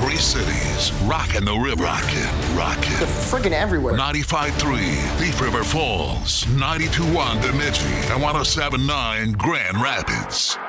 Three cities, rockin' the river. Rockin'. Friggin' everywhere. 95.3 Thief River Falls, 92.1 Bemidji, and 107.9 Grand Rapids.